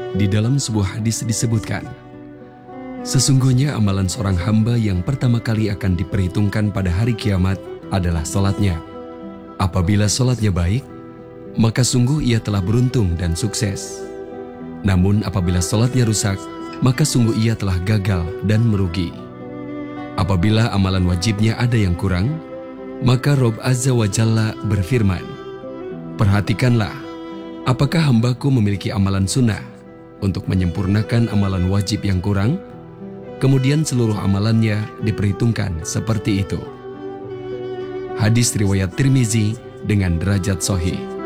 Di dalam sebuah hadis disebutkan, sesungguhnya amalan seorang hamba yang pertama kali akan diperhitungkan pada hari kiamat adalah salatnya. Apabila salatnya baik, maka sungguh ia telah beruntung dan sukses. Namun apabila salatnya rusak, maka sungguh ia telah gagal dan merugi. Apabila amalan wajibnya ada yang kurang, maka Rabb Azza wa Jalla berfirman, perhatikanlah, apakah hambaku memiliki amalan sunnah untuk menyempurnakan amalan wajib yang kurang? Kemudian seluruh amalannya diperhitungkan seperti itu. Hadis riwayat Tirmizi dengan derajat sahih.